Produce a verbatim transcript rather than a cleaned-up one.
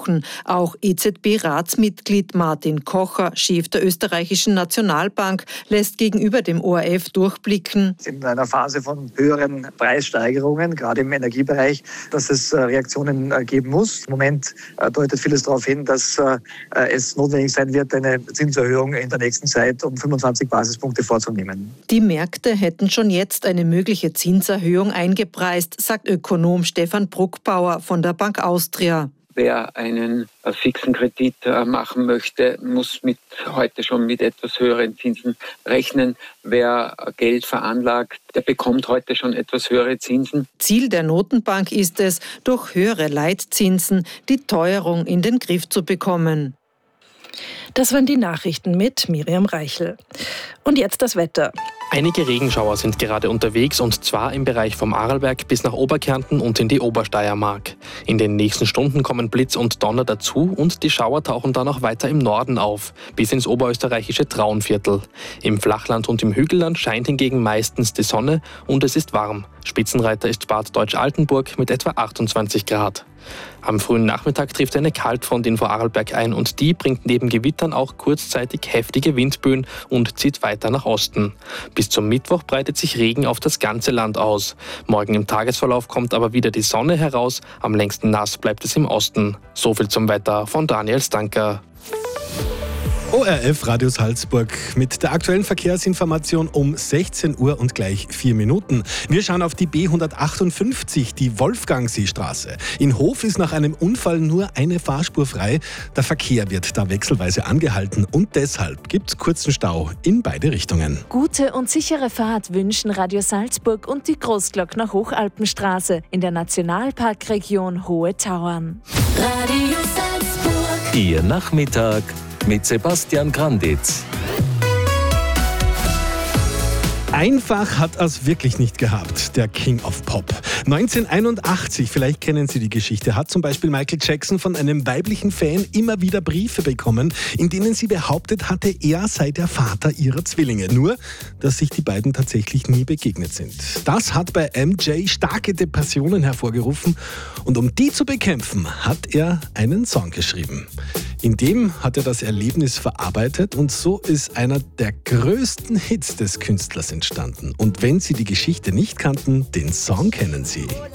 Wochen. Auch E Z B-Ratsmitglied Martin Kocher, Chef der österreichischen Nationalbank, lässt gegenüber dem O R F durchblicken. In einer Phase von höheren Preissteigerungen, gerade im Energiebereich, dass es Reaktionen geben muss. Im Moment deutet vieles darauf hin, dass es notwendig sein wird, eine Zinserhöhung in der nächsten Zeit um fünfundzwanzig Basispunkte vorzunehmen. Die Märkte hätten schon jetzt eine mögliche Zinserhöhung eingepreist, sagt Ökonom Stefan Bruckbauer von der Bank Austria. Wer einen fixen Kredit machen möchte, muss mit heute schon mit etwas höheren Zinsen rechnen. Wer Geld veranlagt, der bekommt heute schon etwas höhere Zinsen. Ziel der Notenbank ist es, durch höhere Leitzinsen die Teuerung in den Griff zu bekommen. Das waren die Nachrichten mit Miriam Reichel. Und jetzt das Wetter. Einige Regenschauer sind gerade unterwegs, und zwar im Bereich vom Arlberg bis nach Oberkärnten und in die Obersteiermark. In den nächsten Stunden kommen Blitz und Donner dazu, und die Schauer tauchen dann auch weiter im Norden auf, bis ins oberösterreichische Traunviertel. Im Flachland und im Hügelland scheint hingegen meistens die Sonne und es ist warm. Spitzenreiter ist Bad Deutsch-Altenburg mit etwa achtundzwanzig Grad. Am frühen Nachmittag trifft eine Kaltfront in Vorarlberg ein, und die bringt neben Gewittern auch kurzzeitig heftige Windböen und zieht weiter nach Osten. Bis zum Mittwoch breitet sich Regen auf das ganze Land aus. Morgen im Tagesverlauf kommt aber wieder die Sonne heraus, am längsten nass bleibt es im Osten. So viel zum Wetter von Daniel Stanker. O R F Radio Salzburg mit der aktuellen Verkehrsinformation um sechzehn Uhr und gleich vier Minuten. Wir schauen auf die B hundertachtundfünfzig, die Wolfgangseestraße. In Hof ist nach einem Unfall nur eine Fahrspur frei. Der Verkehr wird da wechselweise angehalten, und deshalb gibt es kurzen Stau in beide Richtungen. Gute und sichere Fahrt wünschen Radio Salzburg und die Großglockner Hochalpenstraße in der Nationalparkregion Hohe Tauern. Radio Salzburg. Ihr Nachmittag mit Sebastian Granditz. Einfach hat er es wirklich nicht gehabt, der King of Pop. neunzehnhunderteinundachtzig, vielleicht kennen Sie die Geschichte, hat zum Beispiel Michael Jackson von einem weiblichen Fan immer wieder Briefe bekommen, in denen sie behauptet hatte, er sei der Vater ihrer Zwillinge. Nur, dass sich die beiden tatsächlich nie begegnet sind. Das hat bei M J starke Depressionen hervorgerufen, und um die zu bekämpfen, hat er einen Song geschrieben. In dem hat er das Erlebnis verarbeitet, und so ist einer der größten Hits des Künstlers entstanden. Und wenn Sie die Geschichte nicht kannten, den Song kennen Sie.